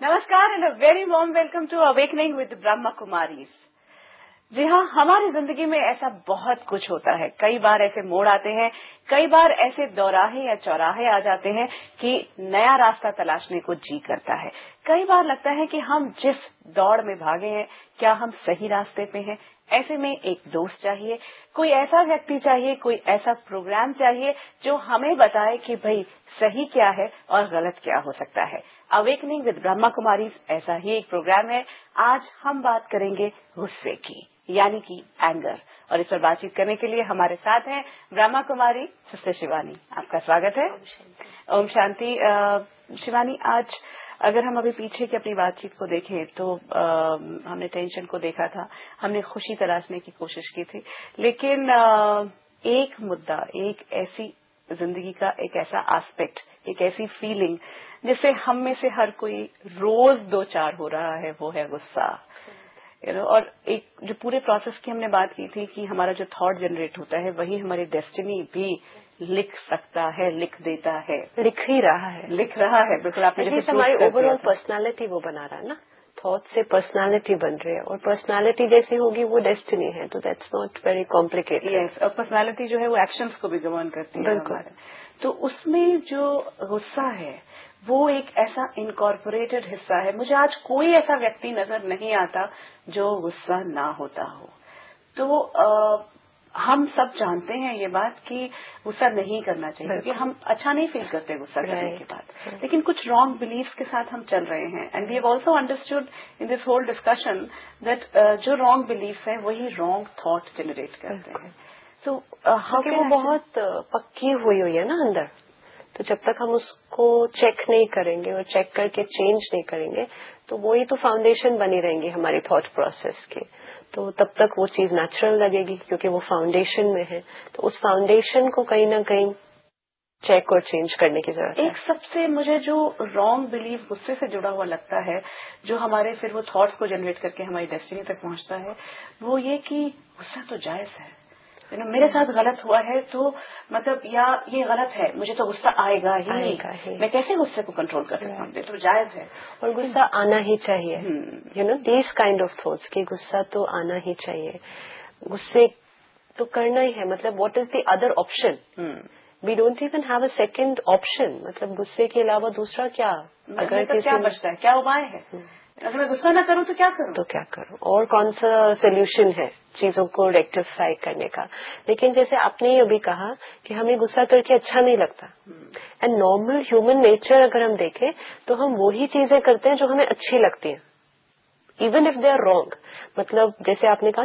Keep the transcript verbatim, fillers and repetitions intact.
नमस्कार and a very warm welcome to awakening with Brahma Kumaris. जी हाँ, हमारी जिंदगी में ऐसा बहुत कुछ होता है। कई बार ऐसे मोड़ आते हैं, कई बार ऐसे दौराहे या चौराहे आ जाते हैं कि नया रास्ता तलाशने को जी करता है। कई बार लगता है कि हम जिस दौड़ में भागे हैं, क्या हम सही रास्ते पे हैं? ऐसे में एक दोस्त चाहिए, कोई ऐसा व्यक्ति चाहिए, कोई ऐसा प्रोग्राम चाहिए जो हमें बताए कि भाई सही क्या है और गलत क्या हो सकता है। अवेकनिंग विद ब्रह्मा कुमारी ऐसा ही एक प्रोग्राम है। आज हम बात करेंगे गुस्से की, यानी कि एंगर, और इस पर बातचीत करने के लिए हमारे साथ हैं ब्रह्मा कुमारी सिस्टर शिवानी। आपका स्वागत है। ओम शांति। शिवानी, आज अगर हम अभी पीछे की अपनी बातचीत को देखें तो आ, हमने टेंशन को देखा था, हमने खुशी तलाशने की कोशिश की थी, लेकिन आ, एक मुद्दा, एक ऐसी जिंदगी का एक ऐसा एस्पेक्ट, एक ऐसी फीलिंग जिससे हम में से हर कोई रोज दो चार हो रहा है, वो है गुस्सा। यू नो, और एक जो पूरे प्रोसेस की हमने बात की थी कि हमारा जो थॉट जनरेट होता है वही हमारी डेस्टिनी भी लिख सकता है, लिख देता है, लिख ही रहा है लिख रहा है बिल्कुल। आपने जैसे हमारी ओवरऑल पर्सनालिटी वो बना रहा है ना, थॉट से पर्सनालिटी बन रही है, और पर्सनालिटी जैसी होगी वो डेस्टिनी है, तो that's not very complicated. Yes, और पर्सनालिटी जो है वो एक्शंस को भी गवर्न करती है हमारे। तो उसमें जो गुस्सा है वो एक ऐसा इनकॉर्पोरेटेड हिस्सा है। मुझे आज कोई ऐसा व्यक्ति नजर नहीं आता जो गुस्सा ना होता हो। तो आ, हम सब जानते हैं ये बात कि गुस्सा नहीं करना चाहिए, क्योंकि हम अच्छा नहीं फील करते गुस्सा करने के बाद, लेकिन कुछ रॉन्ग बिलीफ्स के साथ हम चल रहे हैं। And we have also understood in this whole discussion that जो रॉन्ग बिलीफ्स हैं वही रॉन्ग थॉट जनरेट करते हैं। सो हाउ वो बहुत पक्की हुई हुई है ना अंदर, तो जब तक हम उसको चेक नहीं करेंगे और चेक करके चेंज नहीं करेंगे तो वही तो फाउंडेशन बनी रहेंगी हमारी थॉट प्रोसेस की। तो तब तक वो चीज नेचुरल लगेगी क्योंकि वो फाउंडेशन में है। तो उस फाउंडेशन को कहीं ना कहीं चेक और चेंज करने की जरूरत है। एक सबसे मुझे जो रॉन्ग बिलीफ गुस्से से जुड़ा हुआ लगता है, जो हमारे फिर वो थॉट्स को जनरेट करके हमारी डेस्टिनी तक पहुंचता है, वो ये कि गुस्सा तो जायज है। You know, मेरे साथ गलत हुआ है तो मतलब, या ये गलत है, मुझे तो गुस्सा आएगा ही, आएगा ही। मैं कैसे गुस्से को कंट्रोल कर सकता हूँ? तो जायज है और गुस्सा आना ही चाहिए। You know, this kind of thoughts कि गुस्सा तो आना ही चाहिए, गुस्से तो करना ही है। मतलब what is the other option? We don't even have a second option. मतलब गुस्से के अलावा दूसरा क्या? अगर तो क्या बचता है, क्या उपाय है? अगर मैं गुस्सा ना करूं तो क्या करूं? तो क्या करूं? और कौन सा सोल्यूशन है चीजों को रेक्टिफाई करने का? लेकिन जैसे आपने ये अभी कहा कि हमें गुस्सा करके अच्छा नहीं लगता, एंड नॉर्मल ह्यूमन नेचर अगर हम देखें तो हम वही चीजें करते हैं जो हमें अच्छी लगती हैं, even if they are wrong. मतलब जैसे आपने कहा